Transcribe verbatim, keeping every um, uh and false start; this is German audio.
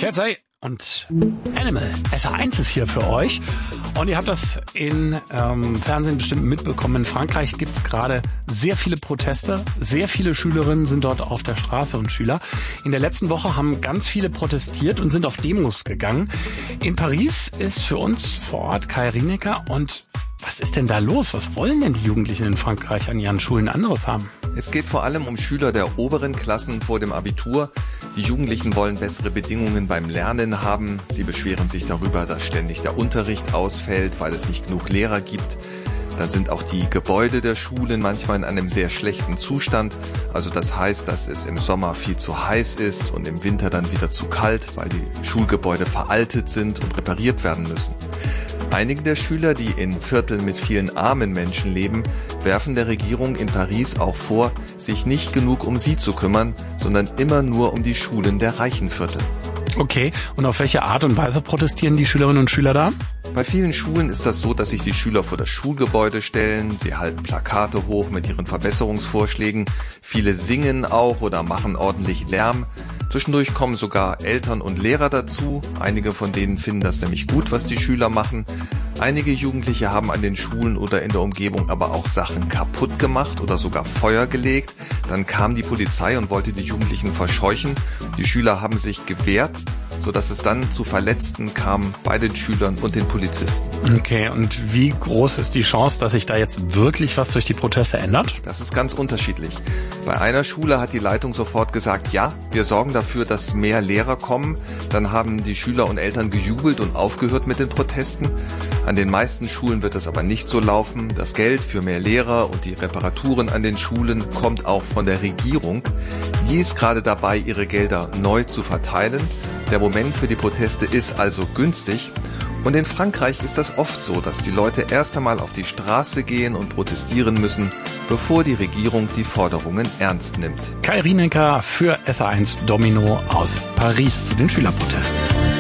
Kerzai und Animal. S A eins ist hier für euch. Und ihr habt das in ähm, Fernsehen bestimmt mitbekommen. In Frankreich gibt es gerade sehr viele Proteste. Sehr viele Schülerinnen sind dort auf der Straße und Schüler. In der letzten Woche haben ganz viele protestiert und sind auf Demos gegangen. In Paris ist für uns vor Ort Kai Rienecker. Und was ist denn da los? Was wollen denn die Jugendlichen in Frankreich an ihren Schulen anderes haben? Es geht vor allem um Schüler der oberen Klassen vor dem Abitur. Die Jugendlichen wollen bessere Bedingungen beim Lernen haben. Sie beschweren sich darüber, dass ständig der Unterricht ausfällt, weil es nicht genug Lehrer gibt. Dann sind auch die Gebäude der Schulen manchmal in einem sehr schlechten Zustand. Also das heißt, dass es im Sommer viel zu heiß ist und im Winter dann wieder zu kalt, weil die Schulgebäude veraltet sind und repariert werden müssen. Einige der Schüler, die in Vierteln mit vielen armen Menschen leben, werfen der Regierung in Paris auch vor, sich nicht genug um sie zu kümmern, sondern immer nur um die Schulen der reichen Viertel. Okay, und auf welche Art und Weise protestieren die Schülerinnen und Schüler da? Bei vielen Schulen ist das so, dass sich die Schüler vor das Schulgebäude stellen, sie halten Plakate hoch mit ihren Verbesserungsvorschlägen, viele singen auch oder machen ordentlich Lärm. Zwischendurch kommen sogar Eltern und Lehrer dazu. Einige von denen finden das nämlich gut, was die Schüler machen. Einige Jugendliche haben an den Schulen oder in der Umgebung aber auch Sachen kaputt gemacht oder sogar Feuer gelegt. Dann kam die Polizei und wollte die Jugendlichen verscheuchen. Die Schüler haben sich gewehrt, sodass es dann zu Verletzten kam bei den Schülern und den Polizisten. Okay, und wie groß ist die Chance, dass sich da jetzt wirklich was durch die Proteste ändert? Das ist ganz unterschiedlich. Bei einer Schule hat die Leitung sofort gesagt, ja, wir sorgen dafür, dass mehr Lehrer kommen. Dann haben die Schüler und Eltern gejubelt und aufgehört mit den Protesten. An den meisten Schulen wird es aber nicht so laufen. Das Geld für mehr Lehrer und die Reparaturen an den Schulen kommt auch von der Regierung. Die ist gerade dabei, ihre Gelder neu zu verteilen. Der Moment für die Proteste ist also günstig. Und in Frankreich ist das oft so, dass die Leute erst einmal auf die Straße gehen und protestieren müssen, bevor die Regierung die Forderungen ernst nimmt. Kai Rienecker für S A eins Domino aus Paris zu den Schülerprotesten.